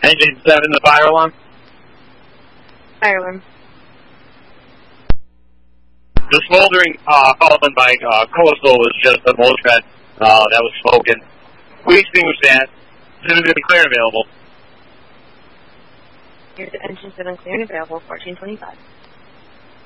Engine 7, the fire alarm? Fire alarm. The smoldering caused by Coastal was just a Motrin that was smoking. We extinguished that. As soon as it's clear and available. Here's the engine 7 clear and available, 1425.